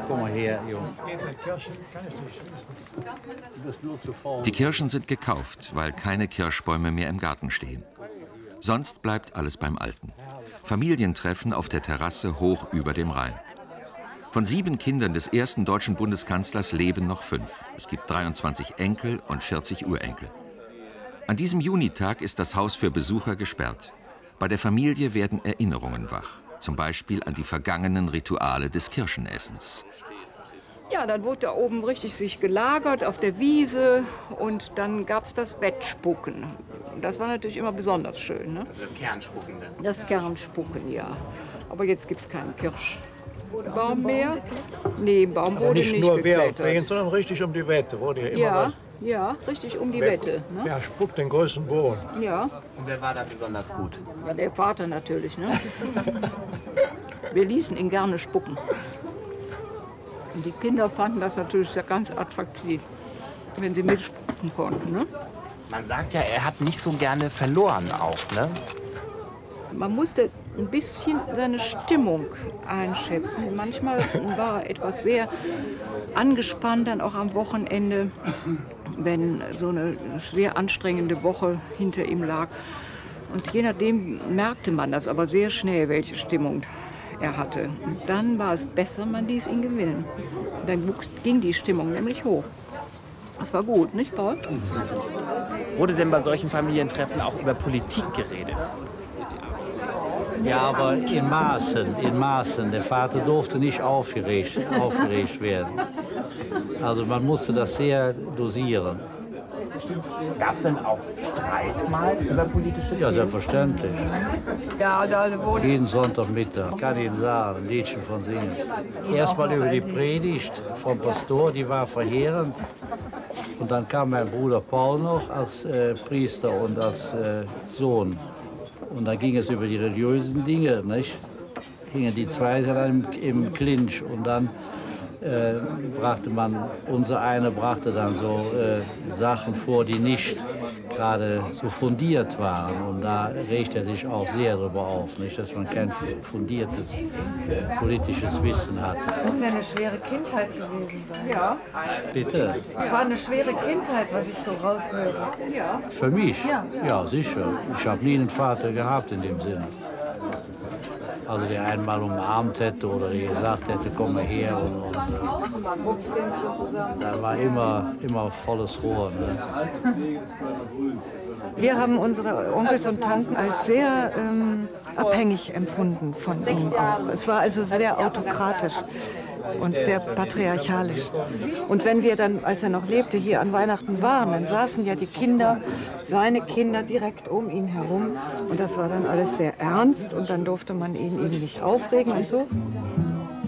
Komm mal her, Junge. Die Kirschen sind gekauft, weil keine Kirschbäume mehr im Garten stehen. Sonst bleibt alles beim Alten. Familientreffen auf der Terrasse hoch über dem Rhein. Von 7 Kindern des ersten deutschen Bundeskanzlers leben noch 5. Es gibt 23 Enkel und 40 Urenkel. An diesem Junitag ist das Haus für Besucher gesperrt. Bei der Familie werden Erinnerungen wach. Zum Beispiel an die vergangenen Rituale des Kirschenessens. Ja, dann wurde da oben richtig sich gelagert auf der Wiese und dann gab es das Bettspucken. Das war natürlich immer besonders schön. Ne? Also das Kernspucken dann? Das Kernspucken, ja. Aber jetzt gibt es keinen Kirschbaum mehr. Nee, im Baum wurde nicht nur geklettert. wer sondern richtig um die Wette. Wurde ja, immer ja, richtig um die Wette. Ne? Wer spuckt den größten Boden? Ja. Und wer war da besonders gut? Ja, der Vater natürlich. Ne? Wir ließen ihn gerne spucken. Und die Kinder fanden das natürlich sehr ganz attraktiv, wenn sie mitspucken konnten. Ne? Man sagt ja, er hat nicht so gerne verloren auch, ne? Man musste ein bisschen seine Stimmung einschätzen. Manchmal war er etwas sehr angespannt, dann auch am Wochenende, wenn so eine sehr anstrengende Woche hinter ihm lag. Und je nachdem merkte man das aber sehr schnell, welche Stimmung er hatte. Und dann war es besser, man ließ ihn gewinnen. Dann ging die Stimmung nämlich hoch. Das war gut, nicht, Paul? Wurde denn bei solchen Familientreffen auch über Politik geredet? Ja, aber in Maßen. Der Vater durfte nicht aufgeregt werden. Also man musste das sehr dosieren. Gab es denn auch Streit mal über politische Themen? Ja, selbstverständlich. Ja, da wurde Jeden Sonntagmittag, kann ich Ihnen sagen, ein Liedchen von singen. Erstmal über die Predigt vom Pastor, die war verheerend. Und dann kam mein Bruder Paul noch als Priester und als Sohn. Und dann ging es über die religiösen Dinge, nicht? Hingen die zwei dann im Clinch und dann unser einer brachte dann so Sachen vor, die nicht gerade so fundiert waren. Und da regt er sich auch sehr darüber auf, nicht, dass man kein fundiertes politisches Wissen hat. Das muss ja eine schwere Kindheit gewesen sein. ja, Bitte? Es war eine schwere Kindheit, was ich so raushöre. ja. Für mich? Ja. Ja, sicher. Ich habe nie einen Vater gehabt in dem Sinne. Also der einmal umarmt hätte oder der gesagt hätte, komm mal her. Und da war immer volles Rohr. Ne? Wir haben unsere Onkels und Tanten als sehr abhängig empfunden von ihm auch. Es war also sehr autokratisch und sehr patriarchalisch. Und wenn wir dann, als er noch lebte, hier an Weihnachten waren, dann saßen ja die Kinder, seine Kinder direkt um ihn herum. Und das war dann alles sehr ernst und dann durfte man ihn eben nicht aufregen und so.